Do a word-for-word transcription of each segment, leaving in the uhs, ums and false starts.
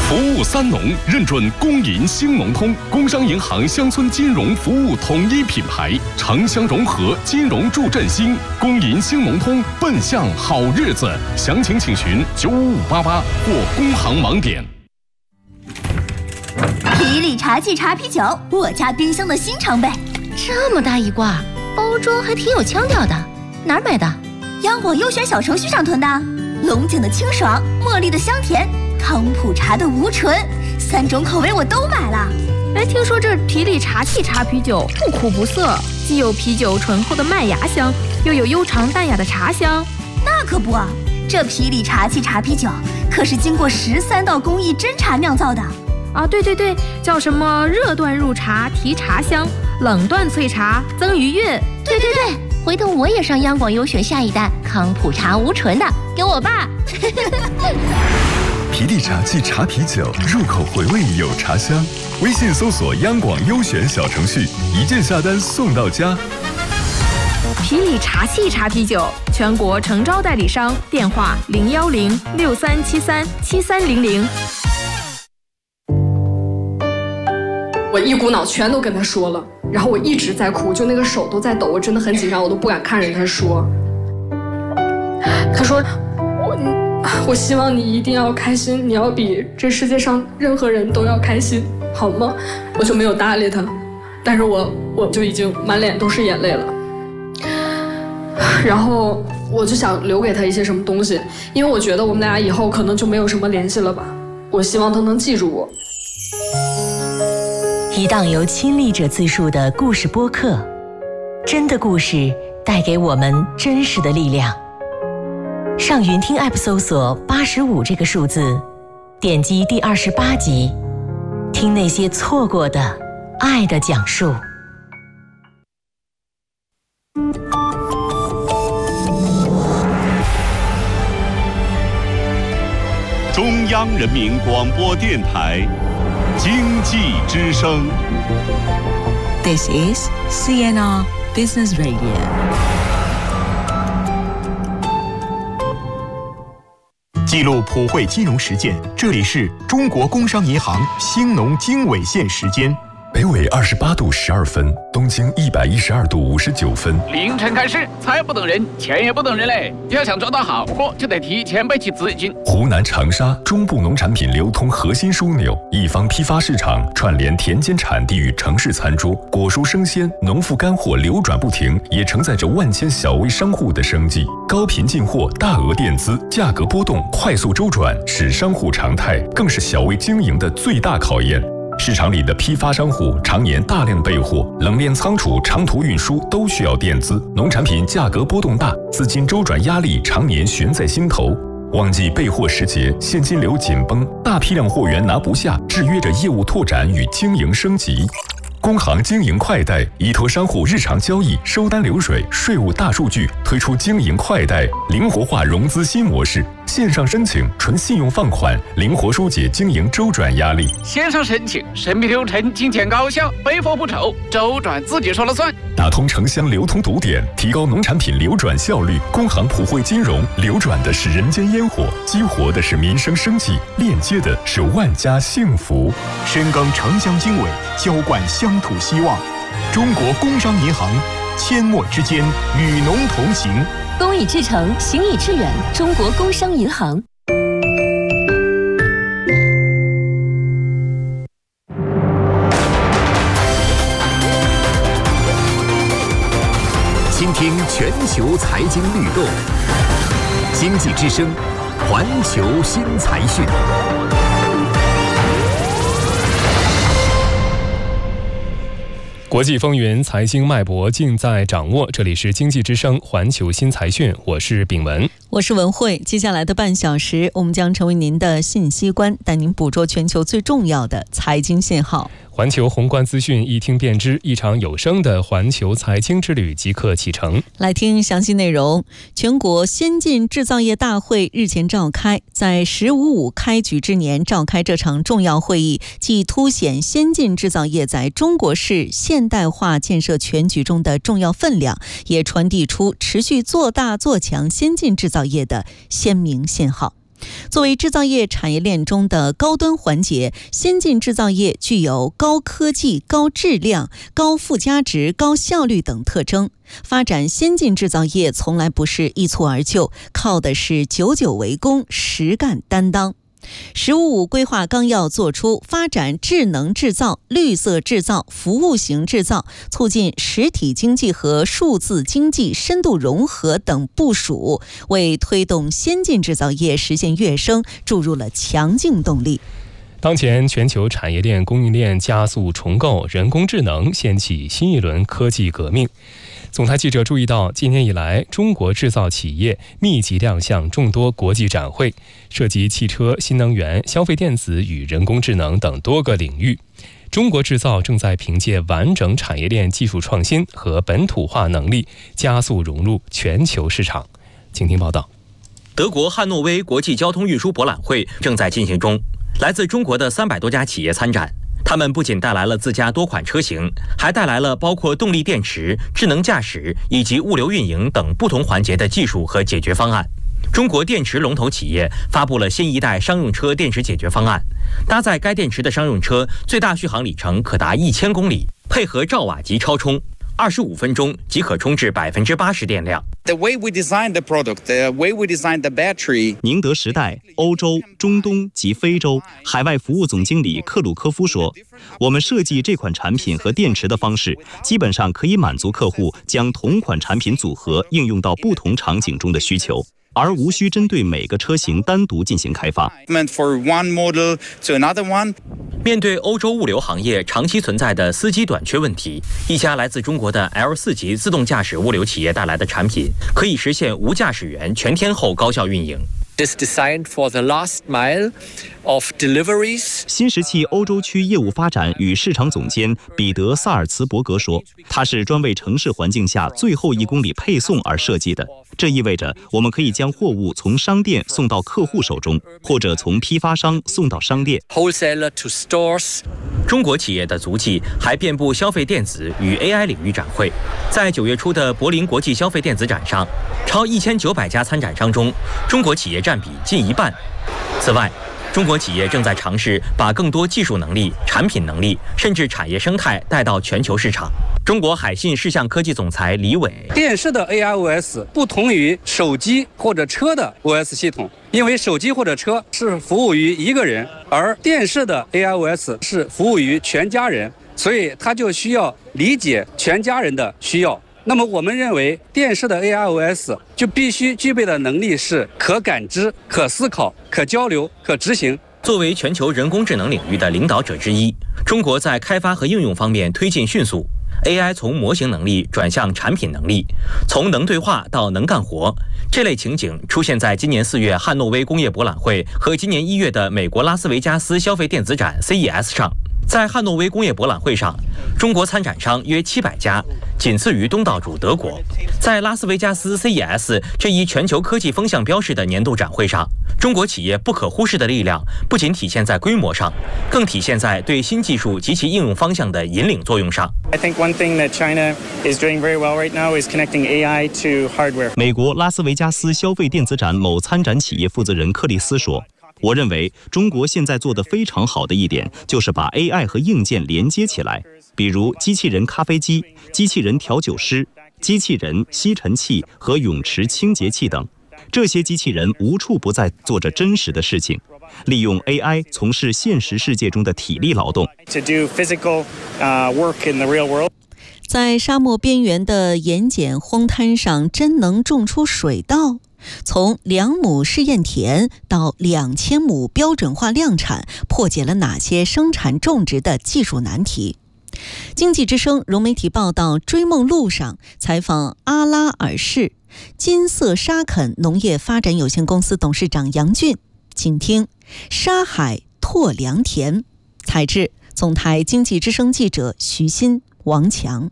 服务三农，认准工银兴农通，工商银行乡村金融服务统一品牌，城乡融合，金融助振兴。工银兴农通，奔向好日子。详情请询九五五八八或工行网点。 皮里茶记茶啤酒，我家冰箱的新常备。 这么大一挂，包装还挺有腔调的，哪儿买的？ 央广优选小程序上囤的。龙井的清爽，茉莉的香甜，康普茶的无醇，三种口味我都买了。 哎，听说这皮里茶记茶啤酒不苦不涩，既有啤酒醇厚的麦芽香，又有悠长淡雅的茶香。 那可不，这皮里茶记茶啤酒可是经过十三道工艺真茶酿造的。 啊，对对对，叫什么热段入茶提茶香，冷段萃茶增余韵。 对对对，回头我也上央广优选下一单康普茶无醇的，给我爸。 皮里茶记茶啤酒，入口回味有茶香。微信搜索央广优选小程序，一键下单送到家。 皮里茶记茶啤酒，全国诚招代理商，电话零幺零六三七三七三零零。 我一股脑全都跟他说了，然后我一直在哭，就那个手都在抖，我真的很紧张，我都不敢看着他说。他说我我希望你一定要开心，你要比这世界上任何人都要开心，好吗？我就没有搭理他，但是我我就已经满脸都是眼泪了。然后我就想留给他一些什么东西，因为我觉得我们俩以后可能就没有什么联系了吧。我希望他能记住我。 一档由亲历者自述的故事播客，真的故事带给我们真实的力量。上云听 App 搜索八十五这个数字，点击第二十八集，听那些错过的爱的讲述。 中央人民广播电台经济之声。 This is C N R Business Radio。 记录普惠金融实践，这里是中国工商银行兴农经纬线时间。 北纬二十八度十二分，东经一百一十二度五十九分。 凌晨开市，财不等人，钱也不等人嘞。要想赚到好货，就得提前备起资金。 湖南长沙中部农产品流通核心枢纽，一方批发市场串联田间产地与城市餐桌，果蔬生鲜、农副干货流转不停，也承载着万千小微商户的生计。高频进货、大额垫资、价格波动、快速周转，是商户常态，更是小微经营的最大考验。市场里的批发商户常年大量备货，冷链仓储、长途运输都需要垫资，农产品价格波动大，资金周转压力常年悬在心头。旺季备货时节，现金流紧绷，大批量货源拿不下，制约着业务拓展与经营升级。工行经营快贷依托商户日常交易、收单流水、税务大数据，推出经营快贷灵活化融资新模式，线上申请，纯信用放款，灵活疏解经营周转压力。 线上申请，审批流程精简高效，备货不愁，周转自己说了算。 打通城乡流通堵点，提高农产品流转效率。工行普惠金融，流转的是人间烟火，激活的是民生生计，链接的是万家幸福。 深耕城乡经纬，浇灌乡土希望。中国工商银行，阡陌之间，与农同行。 工以至诚，行以致远。中国工商银行。 倾听全球财经律动，经济之声，环球新财讯。 国际风云，财经脉搏尽在掌握。这里是经济之声环球新财讯，我是炳文， 我是文慧。接下来的半小时，我们将成为您的信息官，带您捕捉全球最重要的财经信号。 环球宏观资讯一听便知，一场有声的环球财经之旅即刻启程。 来听详细内容。全国先进制造业大会日前召开，在“十五五”开局之年召开这场重要会议，既凸显先进制造业在中国式现代化建设全局中的重要分量，也传递出持续做大做强先进制造业的鲜明信号。 作为制造业产业链中的高端环节，先进制造业具有高科技、高质量、高附加值、高效率等特征。发展先进制造业从来不是一蹴而就，靠的是久久为功、实干担当。十五五规划纲要作出发展智能制造、绿色制造、服务型制造，促进实体经济和数字经济深度融合等部署，为推动先进制造业实现跃升注入了强劲动力。 当前全球产业链供应链加速重构，人工智能掀起新一轮科技革命。总台记者注意到，今年以来，中国制造企业密集亮相众多国际展会，涉及汽车、新能源、消费电子与人工智能等多个领域。中国制造正在凭借完整产业链技术创新和本土化能力，加速融入全球市场。请听报道。 德国汉诺威国际交通运输博览会正在进行中，来自中国的三百多家企业参展。他们不仅带来了自家多款车型，还带来了包括动力电池、智能驾驶以及物流运营等不同环节的技术和解决方案。中国电池龙头企业发布了新一代商用车电池解决方案，搭载该电池的商用车最大续航里程可达一千公里，配合兆瓦级超充，二十五分钟即可充至百分之八十电量。 The way we designed the product, the way we designed the battery. 宁德时代、欧洲、中东及非洲海外服务总经理克鲁科夫说：“我们设计这款产品和电池的方式，基本上可以满足客户将同款产品组合应用到不同场景中的需求。”而无需针对每个车型单独进行开发。 面对欧洲物流行业长期存在的司机短缺问题，一家来自中国的 L 四 级自动驾驶物流企业带来的产品，可以实现无驾驶员全天候高效运营。 Is designed for the last mile of deliveries. 新石器欧洲区业务发展与市场总监彼得·萨尔茨伯格说：“它是专为城市环境下最后一公里配送而设计的。这意味着我们可以将货物从商店送到客户手中，或者从批发商送到商店。” Wholesaler to stores. 中国企业的足迹还遍布消费电子与 A I 领域展会。在九月初的柏林国际消费电子展上，超一千九百家参展商中，中国企业占比近一半。此外，中国企业正在尝试把更多技术能力、产品能力，甚至产业生态带到全球市场。中国海信视像科技总裁李伟： 电视的 A I O S 不同于手机或者车的 O S 系统，因为手机或者车是服务于一个人，而电视的 A I O S 是服务于全家人，所以它就需要理解全家人的需要。那么我们认为，电视的 A I O S 就必须具备的能力是可感知、可思考、可交流、可执行。 作为全球人工智能领域的领导者之一，中国在开发和应用方面推进迅速。A I 从模型能力转向产品能力，从能对话到能干活，这类情景出现在今年四月汉诺威工业博览会和今年一月的美国拉斯维加斯消费电子展 C E S 上。在汉诺威工业博览会上，中国参展商约七百家，仅次于东道主德国。在拉斯维加斯 C E S 这一全球科技风向标式的年度展会上，中国企业不可忽视的力量不仅体现在规模上，更体现在对新技术及其应用方向的引领作用上。 I think one thing that China is doing very well right now is connecting A I to hardware. 美国拉斯维加斯消费电子展某参展企业负责人克里斯说：“我认为中国现在做得非常好的一点，就是把 A I 和硬件连接起来，比如机器人咖啡机、机器人调酒师、机器人吸尘器和泳池清洁器等。这些机器人无处不在做着真实的事情，利用 A I 从事现实世界中的体力劳动。” To do physical work in the real world. 在沙漠边缘的盐碱荒滩上，真能种出水稻？从两亩试验田到两千亩标准化量产，破解了哪些生产种植的技术难题？经济之声融媒体报道，追梦路上采访阿拉尔市金色沙垦农业发展有限公司董事长杨俊，请听沙海拓良田。采制总台经济之声记者徐鑫、王强。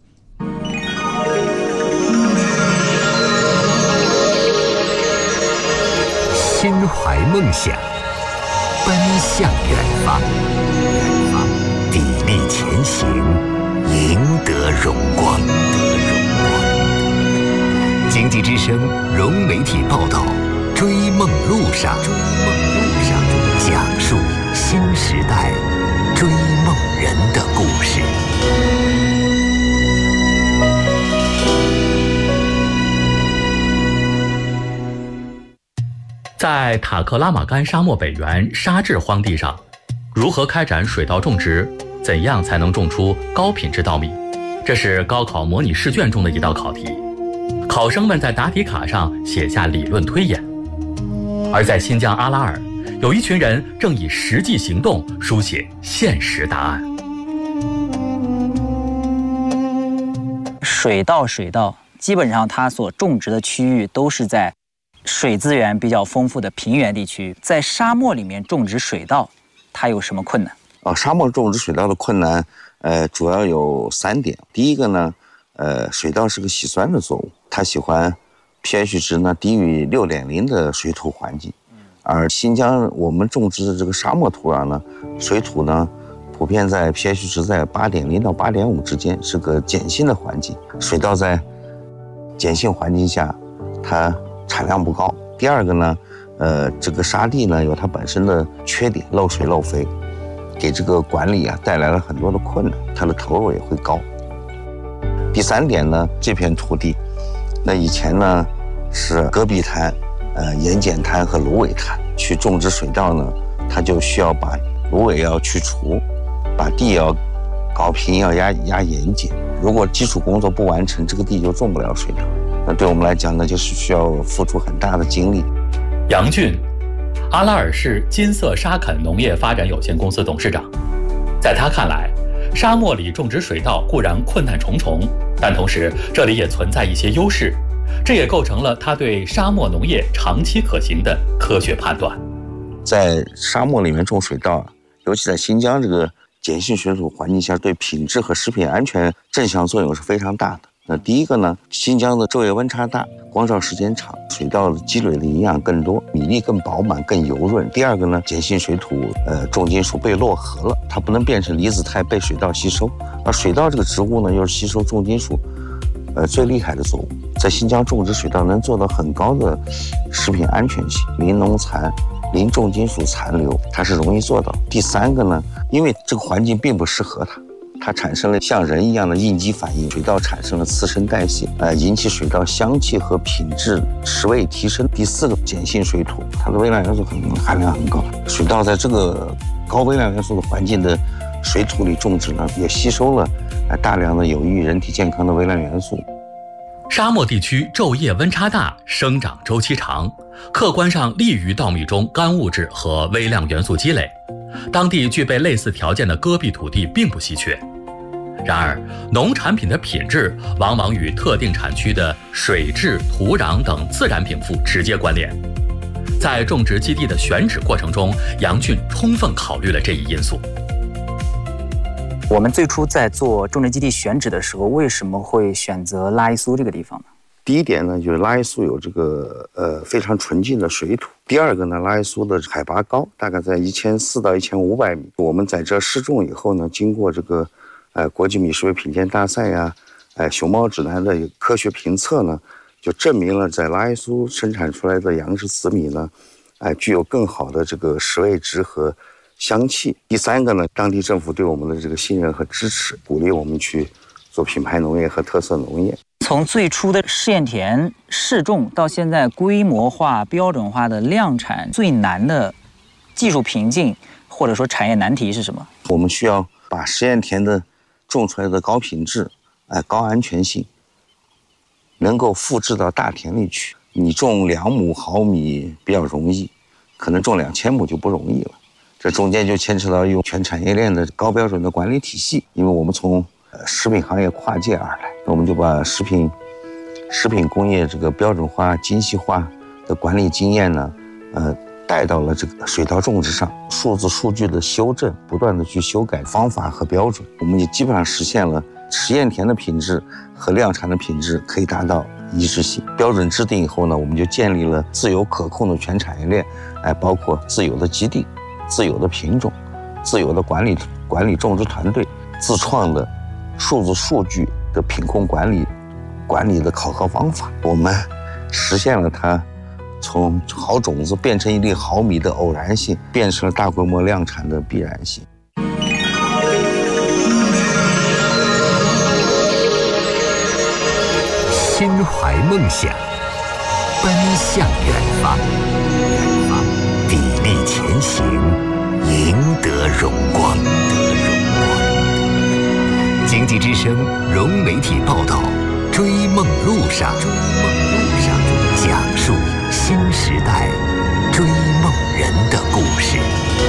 心怀梦想，奔向远方，远方砥砺前行，赢得荣光。经济之声融媒体报道， 追梦路上，追梦路上，讲述新时代追梦人的故事。 在塔克拉玛干沙漠北缘沙质荒地上，如何开展水稻种植？怎样才能种出高品质稻米？这是高考模拟试卷中的一道考题。考生们在答题卡上写下理论推演。而在新疆阿拉尔，有一群人正以实际行动书写现实答案。 水稻，水稻基本上它所种植的区域都是在水资源比较丰富的平原地区，在沙漠里面种植水稻，它有什么困难？ 啊，沙漠种植水稻的困难，呃，主要有三点。第一个呢，呃，水稻是个喜酸的作物，它喜欢 pH 值呢低于六点零的水土环境，而新疆我们种植的这个沙漠土壤呢，水土呢普遍在 pH 值在八点零到八点五之间，是个碱性的环境。水稻在碱性环境下，它产量不高。第二个呢，呃，这个沙地呢有它本身的缺点，漏水漏肥，给这个管理啊带来了很多的困难，它的投入也会高。第三点呢，这片土地，那以前呢是戈壁滩、呃盐碱滩和芦苇滩，去种植水稻呢，它就需要把芦苇要去除，把地要搞平，要压压盐碱。如果基础工作不完成，这个地就种不了水稻。那对我们来讲呢，就是需要付出很大的精力。 杨俊，阿拉尔市金色沙垦农业发展有限公司董事长。在他看来，沙漠里种植水稻固然困难重重，但同时这里也存在一些优势，这也构成了他对沙漠农业长期可行的科学判断。 在沙漠里面种水稻，尤其在新疆这个碱性水土环境下，对品质和食品安全正向作用是非常大的。那第一个呢，新疆的昼夜温差大，光照时间长，水稻积累的营养更多，米粒更饱满更油润。第二个呢，碱性水土呃重金属被落合了，它不能变成离子肽被水稻吸收。而水稻这个植物呢，又是吸收重金属呃最厉害的作物。在新疆种植水稻能做到很高的食品安全性，零农残、零重金属残留，它是容易做到。第三个呢，因为这个环境并不适合它，它产生了像人一样的应激反应，水稻产生了次生代谢，呃，引起水稻香气和品质、食味提升。第四个，碱性水土，它的微量元素很含量很高，水稻在这个高微量元素的环境的水土里种植呢，也吸收了呃大量的有益于人体健康的微量元素。 沙漠地区昼夜温差大，生长周期长，客观上利于稻米中干物质和微量元素积累。当地具备类似条件的戈壁土地并不稀缺。然而，农产品的品质往往与特定产区的水质、土壤等自然禀赋直接关联。在种植基地的选址过程中，杨俊充分考虑了这一因素。 我们最初在做种植基地选址的时候，为什么会选择拉伊苏这个地方呢？ 第一点呢，就是拉伊苏有这个呃非常纯净的水土。第二个呢，拉伊苏的海拔高，大概在一千四到一千五百米。我们在这试种以后呢，经过这个呃国际米食味品鉴大赛呀、呃熊猫指南的科学评测呢，就证明了在拉伊苏生产出来的杨氏紫米呢，哎、呃、具有更好的这个食味值和香气。第三个呢，当地政府对我们的这个信任和支持，鼓励我们去做品牌农业和特色农业。 从最初的试验田试种到现在规模化、标准化的量产，最难的技术瓶颈或者说产业难题是什么？ 我们需要把实验田的种出来的高品质、哎、高安全性，能够复制到大田里去。你种两亩毫米比较容易，可能种两千亩就不容易了。这中间就牵扯到用全产业链的高标准的管理体系，因为我们从食品行业跨界而来，我们就把食品食品工业这个标准化、精细化的管理经验呢，呃，带到了这个水稻种植上。数字数据的修正，不断的去修改方法和标准，我们也基本上实现了实验田的品质和量产的品质可以达到一致性。标准制定以后呢，我们就建立了自由可控的全产业链，哎，包括自有的基地、自有的品种、自有的管理管理种植团队、自创的数字数据的品控管理管理的考核方法，我们实现了它从好种子变成一粒好米的偶然性，变成了大规模量产的必然性。 心怀梦想，奔向远方，远方砥砺前行，赢得荣光。经济之声融媒体报道，追梦路上，追梦路上，讲述新时代追梦人的故事。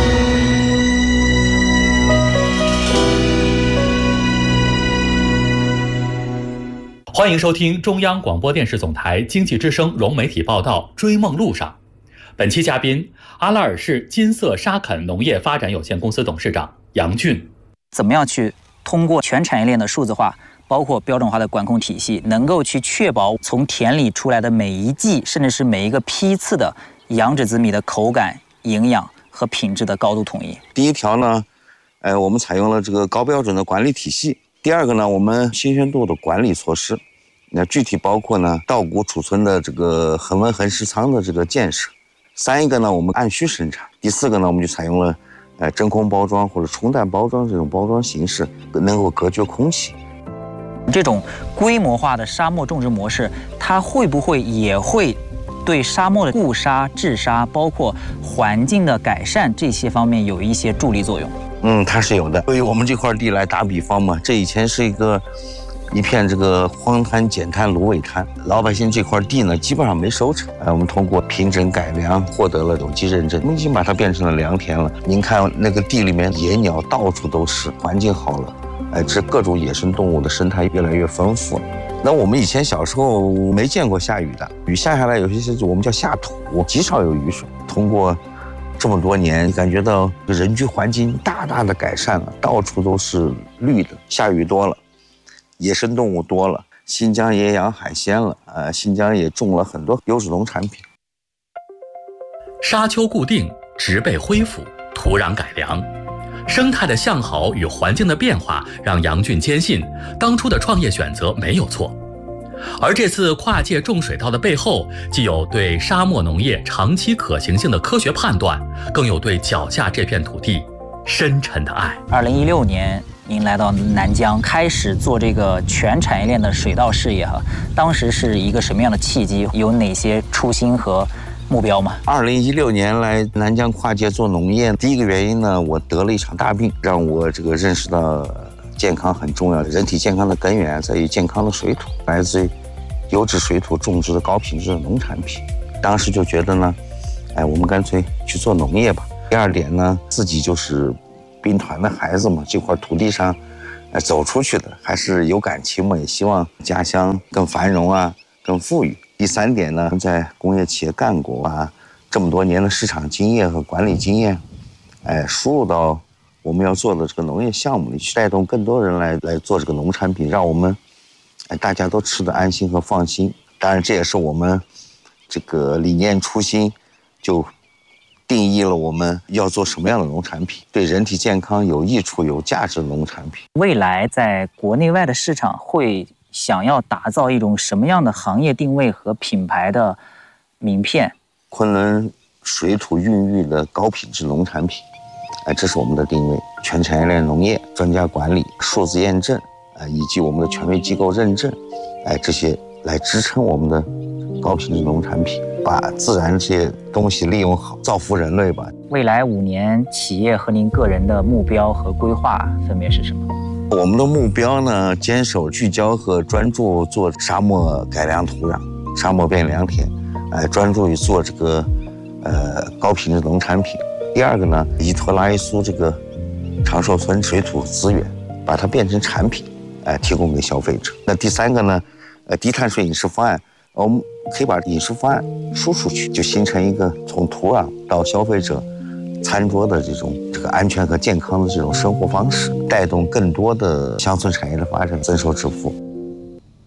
欢迎收听中央广播电视总台经济之声融媒体报道《追梦路上》。本期嘉宾，阿拉尔市金色沙肯农业发展有限公司董事长杨俊。 怎么样去通过全产业链的数字化，包括标准化的管控体系，能够去确保从田里出来的每一季，甚至是每一个批次的养殖紫米的口感、营养和品质的高度统一？ 第一条呢，呃，我们采用了这个高标准的管理体系。第二个呢，我们新鲜度的管理措施。那具体包括呢，稻谷储存的这个恒温恒湿仓的这个建设。三一个呢，我们按需生产。第四个呢，我们就采用了，呃，真空包装或者冲淡包装这种包装形式，能够隔绝空气。 这种规模化的沙漠种植模式，它会不会也会对沙漠的固沙、治沙，包括环境的改善这些方面有一些助力作用？ 嗯，它是有的。对于我们这块地来打比方嘛，这以前是一个。一片这个荒滩、碱滩、芦苇滩，老百姓这块地呢，基本上没收成。哎，我们通过平整改良，获得了有机认证，我们已经把它变成了良田了。您看那个地里面野鸟到处都是，环境好了，哎，这各种野生动物的生态越来越丰富了。那我们以前小时候没见过下雨的，雨下下来有些是我们叫下土，极少有雨水。通过这么多年，感觉到人居环境大大的改善了，到处都是绿的，下雨多了。野生动物多了，新疆也养海鲜了，呃，新疆也种了很多优质农产品。 沙丘固定，植被恢复，土壤改良，生态的向好与环境的变化，让杨俊坚信当初的创业选择没有错。而这次跨界种水稻的背后，既有对沙漠农业长期可行性的科学判断，更有对脚下这片土地深沉的爱。 二零一六年。您来到南疆，开始做这个全产业链的水稻事业哈，当时是一个什么样的契机？有哪些初心和目标吗？ 二零一六年来南疆跨界做农业，第一个原因呢，我得了一场大病，让我这个认识到健康很重要，人体健康的根源在于健康的水土，来自于优质水土种植的高品质的农产品。当时就觉得呢，哎，我们干脆去做农业吧。第二点呢，自己就是兵团的孩子嘛，这块土地上，呃，走出去的还是有感情嘛，也希望家乡更繁荣啊，更富裕。第三点呢，在工业企业干过啊，这么多年的市场经验和管理经验，哎，输入到我们要做的这个农业项目里去，带动更多人来来做这个农产品，让我们，哎，大家都吃得安心和放心。当然，这也是我们这个理念初心就。定义了我们要做什么样的农产品，对人体健康有益处、有价值的农产品。 未来在国内外的市场会想要打造一种什么样的行业定位和品牌的名片？ 昆仑水土孕育的高品质农产品，哎，这是我们的定位。全产业链农业、专家管理、数字验证，哎，以及我们的权威机构认证，哎，这些来支撑我们的高品质农产品。把自然这些东西利用好，造福人类吧。 未来五年，企业和您个人的目标和规划分别是什么？ 我们的目标呢，坚守聚焦和专注做沙漠改良土壤，沙漠变良田，呃，专注于做这个呃高品质农产品。第二个呢，依托拉伊苏这个长寿村水土资源，把它变成产品，呃，提供给消费者。那第三个呢，呃，低碳水饮食方案。我们可以把饮食方案输出去，就形成一个从土壤到消费者餐桌的这种这个安全和健康的这种生活方式，带动更多的乡村产业的发展，增收致富。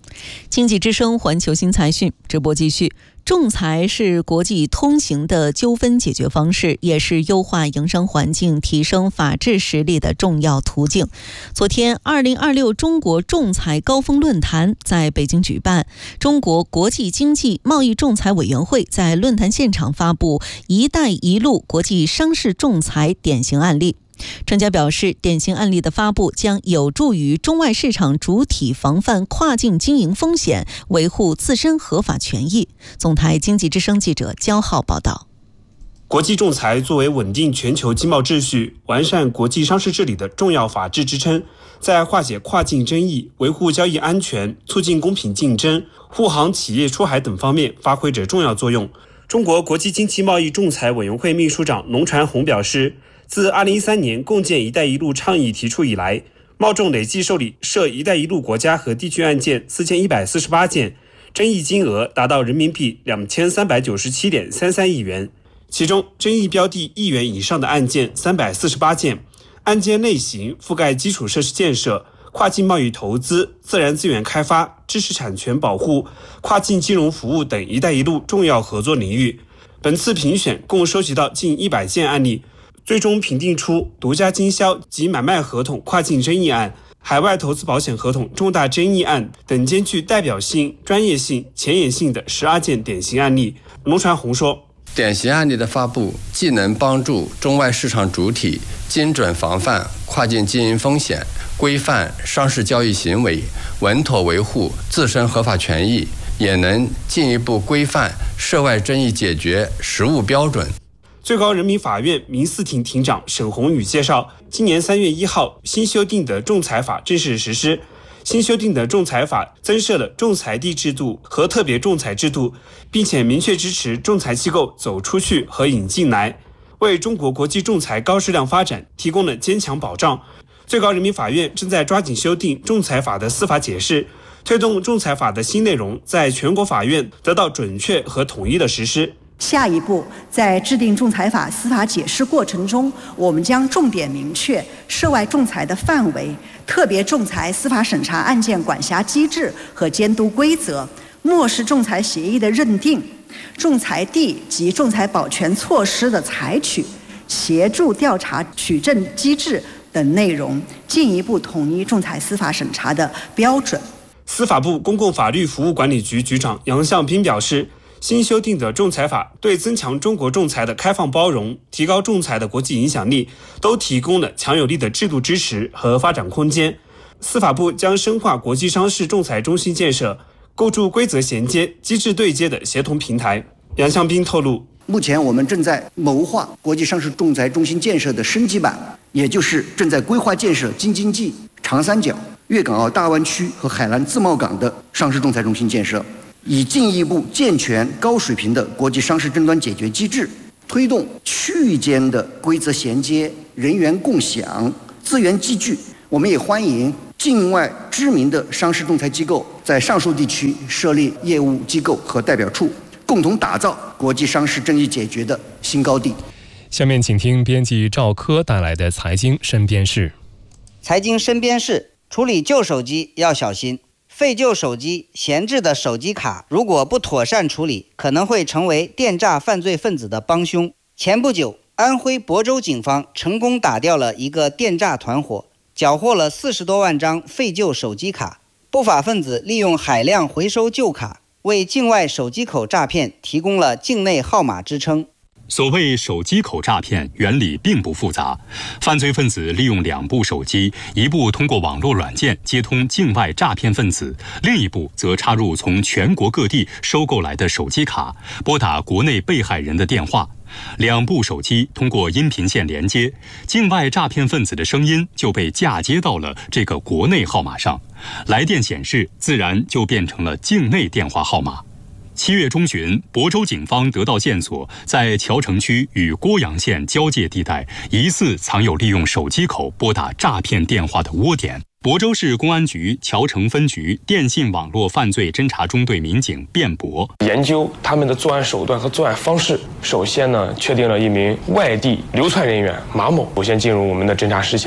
经济之声环球新财讯直播继续。仲裁是国际通行的纠纷解决方式，也是优化营商环境、提升法治实力的重要途径。昨天，二零二六中国仲裁高峰论坛在北京举办，中国国际经济贸易仲裁委员会在论坛现场发布“一带一路”国际商事仲裁典型案例。专家表示，典型案例的发布将有助于中外市场主体防范跨境经营风险，维护自身合法权益。总台经济之声记者焦浩报道。 国际仲裁作为稳定全球经贸秩序、完善国际商事治理的重要法治支撑，在化解跨境争议、维护交易安全、促进公平竞争、护航企业出海等方面发挥着重要作用。中国国际经济贸易仲裁委员会秘书长龙传宏表示，自二零一三年共建“一带一路”倡议提出以来，贸仲累计受理涉“一带一路”国家和地区案件四千一百四十八件，争议金额达到人民币两千三百九十七点三三亿元。其中，争议标的亿元以上的案件三百四十八件，案件类型覆盖基础设施建设、跨境贸易投资、自然资源开发、知识产权保护、跨境金融服务等“一带一路”重要合作领域。本次评选共收集到近一百件案例。最终评定出独家经销及买卖合同跨境争议案、海外投资保险合同重大争议案等兼具代表性、专业性、前沿性的十二件典型案例。龙传宏说， 典型案例的发布既能帮助中外市场主体精准防范跨境经营风险，规范商事交易行为，稳妥维护自身合法权益，也能进一步规范涉外争议解决实务标准。 最高人民法院民事庭庭长沈宏宇介绍，今年三月一号，新修订的仲裁法正式实施。新修订的仲裁法增设了仲裁地制度和特别仲裁制度，并且明确支持仲裁机构走出去和引进来，为中国国际仲裁高质量发展提供了坚强保障。最高人民法院正在抓紧修订仲裁法的司法解释，推动仲裁法的新内容在全国法院得到准确和统一的实施。 下一步，在制定仲裁法司法解释过程中，我们将重点明确涉外仲裁的范围、特别仲裁司法审查案件管辖机制和监督规则、漠视仲裁协议的认定、仲裁地及仲裁保全措施的采取、协助调查取证机制等内容，进一步统一仲裁司法审查的标准。 司法部公共法律服务管理局局长杨向斌表示，新修订的仲裁法对增强中国仲裁的开放包容、提高仲裁的国际影响力，都提供了强有力的制度支持和发展空间。司法部将深化国际商事仲裁中心建设，构筑规则衔接、机制对接的协同平台。杨向斌透露， 目前我们正在谋划国际商事仲裁中心建设的升级版，也就是正在规划建设京津冀、长三角、粤港澳大湾区和海南自贸港的商事仲裁中心建设，以进一步健全高水平的国际商事争端解决机制，推动区域间的规则衔接、人员共享、资源集聚。我们也欢迎境外知名的商事仲裁机构在上述地区设立业务机构和代表处，共同打造国际商事争议解决的新高地。 下面请听编辑赵科带来的财经身边事。 财经身边事，处理旧手机要小心。废旧手机、闲置的手机卡，如果不妥善处理，可能会成为电诈犯罪分子的帮凶。前不久，安徽亳州警方成功打掉了一个电诈团伙，缴获了四十多万张废旧手机卡。不法分子利用海量回收旧卡，为境外手机口诈骗提供了境内号码支撑。 所谓手机口诈骗原理并不复杂，犯罪分子利用两部手机，一部通过网络软件接通境外诈骗分子，另一部则插入从全国各地收购来的手机卡，拨打国内被害人的电话。两部手机通过音频线连接，境外诈骗分子的声音就被嫁接到了这个国内号码上，来电显示自然就变成了境内电话号码。七月中旬，亳州警方得到线索，在谯城区与郭阳县交界地带，疑似藏有利用手机口拨打诈骗电话的窝点。亳州市公安局谯城分局电信网络犯罪侦查中队民警卞博研究他们的作案手段和作案方式。首先呢，确定了一名外地流窜人员马某，首先进入我们的侦查视线。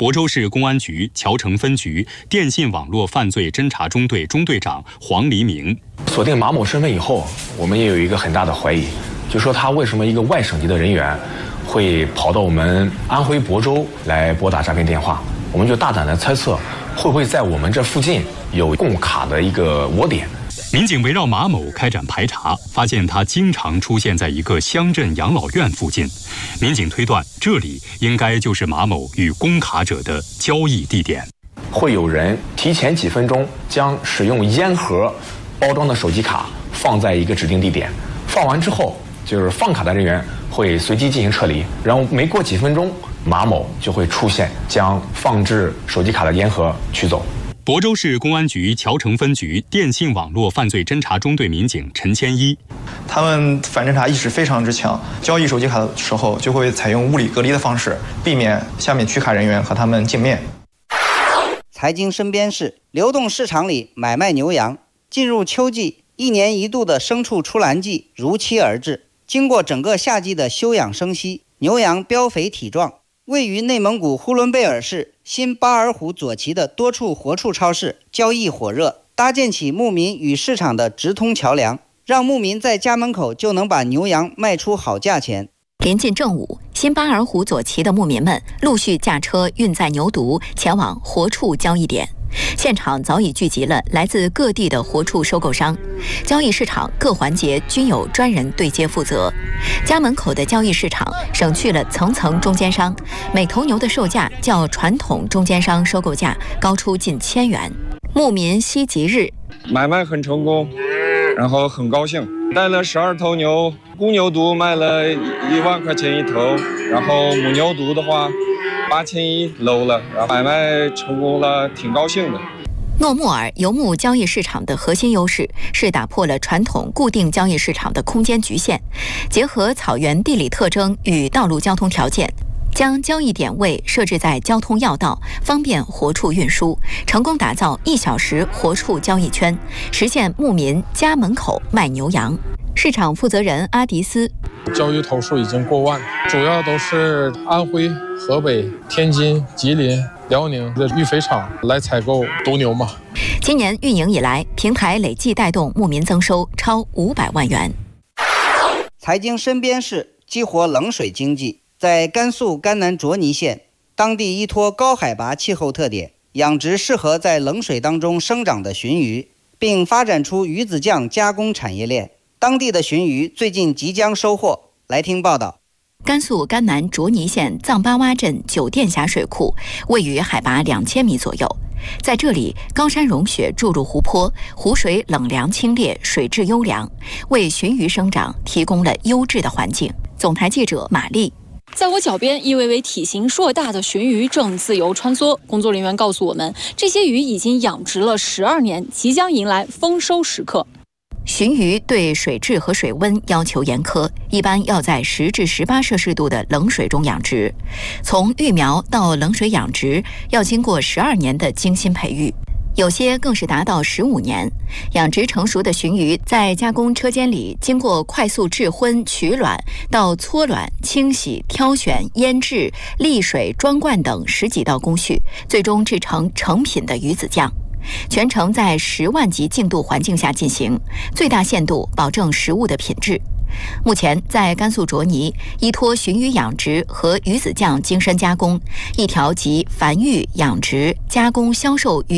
亳州市公安局谯城分局电信网络犯罪侦查中队中队长黄黎明。 锁定马某身份以后，我们也有一个很大的怀疑，就说他为什么一个外省级的人员会跑到我们安徽亳州来拨打诈骗电话？我们就大胆的猜测，会不会在我们这附近有供卡的一个窝点？ 民警围绕马某开展排查，发现他经常出现在一个乡镇养老院附近。民警推断，这里应该就是马某与供卡者的交易地点。 会有人提前几分钟将使用烟盒包装的手机卡放在一个指定地点，放完之后，就是放卡的人员会随机进行撤离，然后没过几分钟，马某就会出现，将放置手机卡的烟盒取走。 亳州市公安局谯城分局电信网络犯罪侦查中队民警陈千一， 他们反侦查意识非常之强，交易手机卡的时候就会采用物理隔离的方式，避免下面取卡人员和他们见面。 财经身边事，流动市场里买卖牛羊。进入秋季，一年一度的牲畜出栏季如期而至。经过整个夏季的休养生息，牛羊膘肥体壮。位于内蒙古呼伦贝尔市新巴尔虎左旗的多处活畜超市交易火热，搭建起牧民与市场的直通桥梁，让牧民在家门口就能把牛羊卖出好价钱。 临近正午，新巴尔虎左旗的牧民们陆续驾车运载牛犊前往活畜交易点。现场早已聚集了来自各地的活畜收购商，交易市场各环节均有专人对接负责。家门口的交易市场省去了层层中间商，每头牛的售价较传统中间商收购价高出近千元。牧民惜吉日， 买卖很成功，然后很高兴，带了十二头牛，公牛犊卖了一万块钱一头，然后母牛犊的话八千一搂了，然后买卖成功了，挺高兴的。 诺木尔游牧交易市场的核心优势是打破了传统固定交易市场的空间局限，结合草原地理特征与道路交通条件，将交易点位设置在交通要道，方便活畜运输，成功打造一小时活畜交易圈，实现牧民家门口卖牛羊。市场负责人阿迪斯， 交易头数已经过万，主要都是安徽、河北、天津、吉林、辽宁的育肥场来采购犊牛嘛。 今年运营以来，平台累计带动牧民增收超五百万元。 财经身边事，激活冷水经济。在甘肃甘南卓尼县，当地依托高海拔气候特点，养殖适合在冷水当中生长的鲟鱼，并发展出鱼子酱加工产业链。当地的鲟鱼最近即将收获。来听报道。 甘肃甘南卓尼县藏巴洼镇九店峡水库位于海拔两千米左右，在这里，高山融雪注入湖泊，湖水冷凉清冽，水质优良，为鲟鱼生长提供了优质的环境。总台记者马丽。 在我脚边，一尾尾体型硕大的鲟鱼正自由穿梭。工作人员告诉我们，这些鱼已经养殖了十二年，即将迎来丰收时刻。 鲟鱼对水质和水温要求严苛，一般要在十至十八摄氏度的冷水中养殖。从育苗到冷水养殖，要经过十二年的精心培育，有些更是达到十五年。养殖成熟的鲟鱼在加工车间里，经过快速制荤、取卵到搓卵、清洗、挑选、腌制、沥水、装罐等十几道工序，最终制成成品的鱼子酱。全程在十万级净度环境下进行，最大限度保证食物的品质。目前在甘肃卓尼，依托鲟鱼养殖和鱼子酱精深加工，一条集繁育、养殖、加工、销售鱼